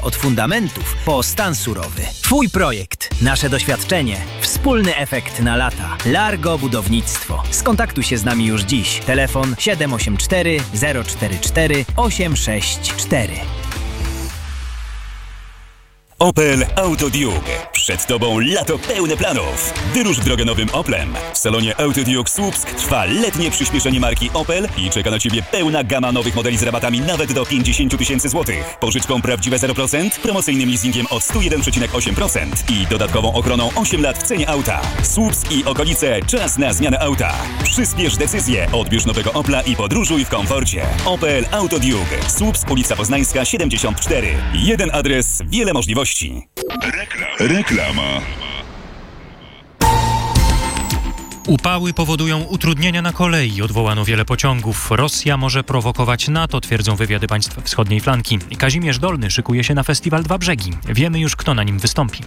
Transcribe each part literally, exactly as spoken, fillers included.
od fundamentów po stan surowy. Twój projekt, nasze doświadczenie, wspólny efekt na lata. Largo Budownictwo. Skontaktuj się z nami już dziś. Telefon siedem osiem cztery zero cztery cztery osiem sześć cztery. Opel Autodiug. Przed Tobą lato pełne planów. Wyrusz w drogę nowym Oplem. W salonie Autodiug Słupsk trwa letnie przyspieszenie marki Opel i czeka na Ciebie pełna gama nowych modeli z rabatami nawet do pięćdziesiąt tysięcy złotych. Pożyczką prawdziwe zero procent, promocyjnym leasingiem od sto jeden przecinek osiem procent i dodatkową ochroną osiem lat w cenie auta. Słupsk i okolice, czas na zmianę auta. Przyspiesz decyzję, odbierz nowego Opla i podróżuj w komforcie. Opel Autodiug. Słupsk, ulica Poznańska siedemdziesiąt cztery. Jeden adres, wiele możliwości. Reklama. Upały powodują utrudnienia na kolei. Odwołano wiele pociągów. Rosja może prowokować NATO, twierdzą wywiady państw wschodniej flanki. Kazimierz Dolny szykuje się na festiwal Dwa Brzegi. Wiemy już, kto na nim wystąpi.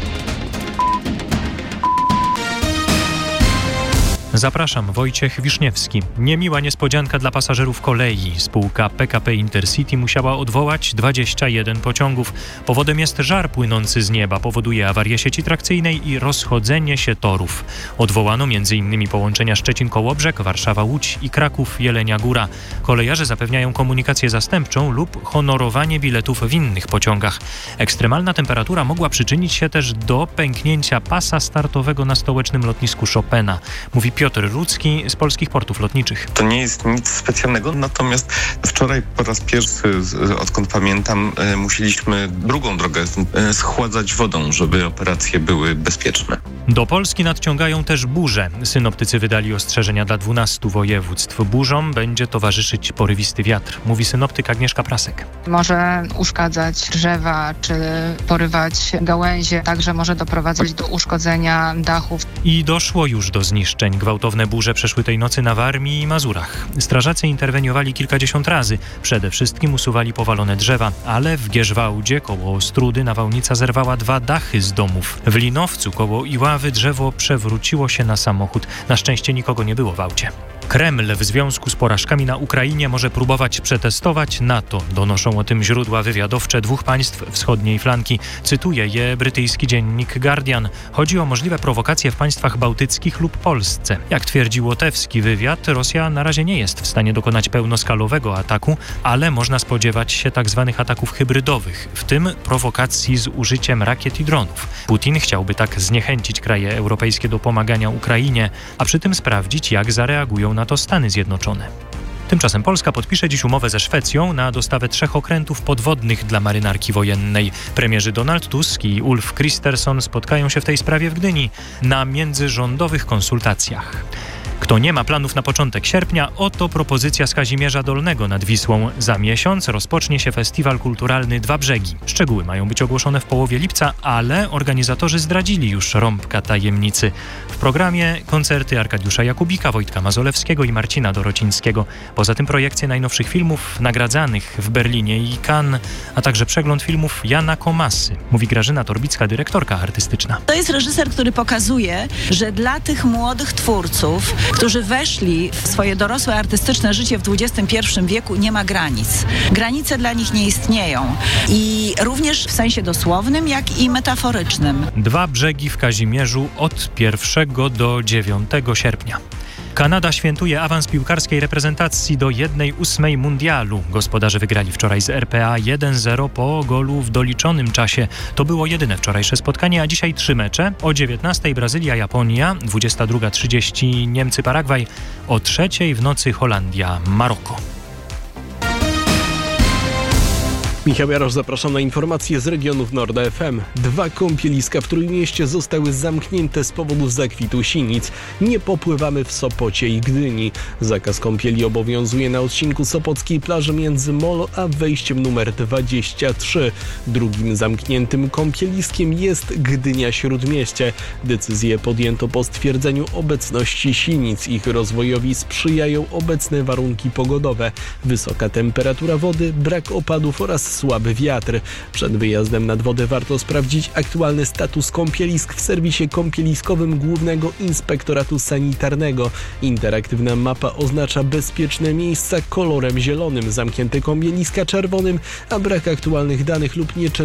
Zapraszam, Wojciech Wiszniewski. Niemiła niespodzianka dla pasażerów kolei. Spółka P K P Intercity musiała odwołać dwadzieścia jeden pociągów. Powodem jest żar płynący z nieba. Powoduje awarię sieci trakcyjnej i rozchodzenie się torów. Odwołano m.in. połączenia Szczecin-Kołobrzeg, Warszawa-Łódź i Kraków-Jelenia Góra. Kolejarze zapewniają komunikację zastępczą lub honorowanie biletów w innych pociągach. Ekstremalna temperatura mogła przyczynić się też do pęknięcia pasa startowego na stołecznym lotnisku Chopina. Mówi Piotr Rudzki z Polskich Portów Lotniczych. To nie jest nic specjalnego, natomiast wczoraj po raz pierwszy, odkąd pamiętam, musieliśmy drugą drogę schładzać wodą, żeby operacje były bezpieczne. Do Polski nadciągają też burze. Synoptycy wydali ostrzeżenia dla dwunastu województw. Burzom będzie towarzyszyć porywisty wiatr, mówi synoptyk Agnieszka Prasek. Może uszkadzać drzewa czy porywać gałęzie, także może doprowadzać do uszkodzenia dachów. I doszło już do zniszczeń. Gwałtowne burze przeszły tej nocy na Warmii i Mazurach. Strażacy interweniowali kilkadziesiąt razy. Przede wszystkim usuwali powalone drzewa, ale w Gierzwałdzie koło Ostrudy nawałnica zerwała dwa dachy z domów. W Linowcu koło Iławy drzewo przewróciło się na samochód. Na szczęście nikogo nie było w aucie. Kreml w związku z porażkami na Ukrainie może próbować przetestować NATO. Donoszą o tym źródła wywiadowcze dwóch państw wschodniej flanki. Cytuje je brytyjski dziennik Guardian. Chodzi o możliwe prowokacje w państwach bałtyckich lub Polsce. Jak twierdzi łotewski wywiad, Rosja na razie nie jest w stanie dokonać pełnoskalowego ataku, ale można spodziewać się tzw. ataków hybrydowych, w tym prowokacji z użyciem rakiet i dronów. Putin chciałby tak zniechęcić kraje europejskie do pomagania Ukrainie, a przy tym sprawdzić, jak zareagują na to Stany Zjednoczone. Tymczasem Polska podpisze dziś umowę ze Szwecją na dostawę trzech okrętów podwodnych dla marynarki wojennej. Premierzy Donald Tusk i Ulf Kristersson spotkają się w tej sprawie w Gdyni na międzyrządowych konsultacjach. Kto nie ma planów na początek sierpnia, oto propozycja z Kazimierza Dolnego nad Wisłą. Za miesiąc rozpocznie się festiwal kulturalny Dwa Brzegi. Szczegóły mają być ogłoszone w połowie lipca, ale organizatorzy zdradzili już rąbka tajemnicy. W programie koncerty Arkadiusza Jakubika, Wojtka Mazolewskiego i Marcina Dorocińskiego. Poza tym projekcje najnowszych filmów nagradzanych w Berlinie i Cannes, a także przegląd filmów Jana Komasy, mówi Grażyna Torbicka, dyrektorka artystyczna. To jest reżyser, który pokazuje, że dla tych młodych twórców, którzy weszli w swoje dorosłe artystyczne życie w dwudziestym pierwszym wieku, nie ma granic. Granice dla nich nie istnieją. I również w sensie dosłownym, jak i metaforycznym. Dwa Brzegi w Kazimierzu od pierwszego do dziewiątego sierpnia. Kanada świętuje awans piłkarskiej reprezentacji do jednej ósmej mundialu. Gospodarze wygrali wczoraj z R P A jeden zero po golu w doliczonym czasie. To było jedyne wczorajsze spotkanie, a dzisiaj trzy mecze. O dziewiętnastej Brazylia, Japonia, dwudziesta druga trzydzieści Niemcy, Paragwaj, o trzeciej w nocy Holandia, Maroko. Michał Jarosz, zapraszam na informacje z regionów Nord F M. Dwa kąpieliska w Trójmieście zostały zamknięte z powodu zakwitu sinic. Nie popływamy w Sopocie i Gdyni. Zakaz kąpieli obowiązuje na odcinku sopockiej plaży między Molo a wejściem numer dwadzieścia trzy. Drugim zamkniętym kąpieliskiem jest Gdynia Śródmieście. Decyzję podjęto po stwierdzeniu obecności sinic. Ich rozwojowi sprzyjają obecne warunki pogodowe. Wysoka temperatura wody, brak opadów oraz słaby wiatr. Przed wyjazdem nad wodę warto sprawdzić aktualny status kąpielisk w serwisie kąpieliskowym Głównego Inspektoratu Sanitarnego. Interaktywna mapa oznacza bezpieczne miejsca kolorem zielonym, zamknięte kąpieliska czerwonym, a brak aktualnych danych lub nieczynności